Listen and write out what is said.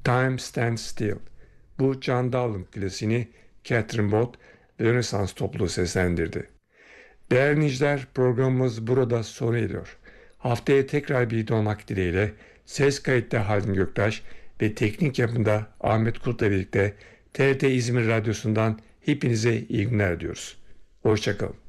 Time Stands Still. Bu John Dowland klasiğini Catherine Bott ve Rönesans topluluğu seslendirdi. Değerli dinleyiciler, programımız burada sona eriyor. Haftaya tekrar birlikte olmak dileğiyle ses kayıtta Haldun Göktaş ve teknik yapımda Ahmet Kurt'la birlikte TRT İzmir Radyosu'ndan hepinize iyi günler diyoruz. Hoşçakalın.